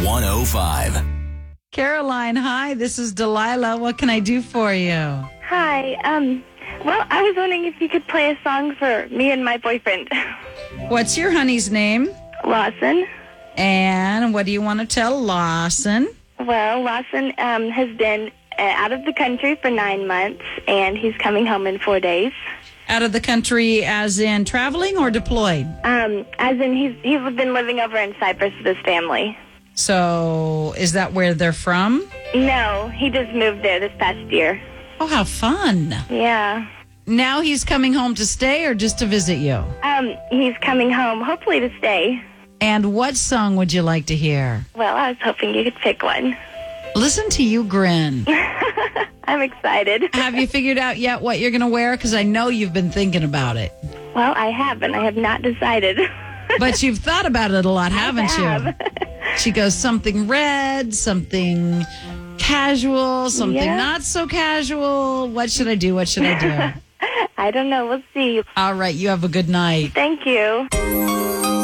105. Caroline, hi. This is Delilah. What can I do for you? Hi. Well, I was wondering if you could play a song for me and my boyfriend, What's your honey's name? Lawson. And what do you want to tell Lawson? Well, Lawson has been out of the country for 9 months, and he's coming home in 4 days. Out of the country as in traveling or deployed? As in he's been living over in Cyprus with his family. So is that where they're from? No, he just moved there this past year. Oh, how fun. Yeah. Now he's coming home to stay or just to visit you? He's coming home, hopefully to stay. And what song would you like to hear? Well, I was hoping you could pick one. Listen to you grin. I'm excited. Have you figured out yet what you're going to wear? Because I know you've been thinking about it. Well, I haven't. I have not decided. But you've thought about it a lot, haven't you? She goes, something red, something casual, something not so casual. What should I do? What should I do? I don't know. We'll see. All right. You have a good night. Thank you.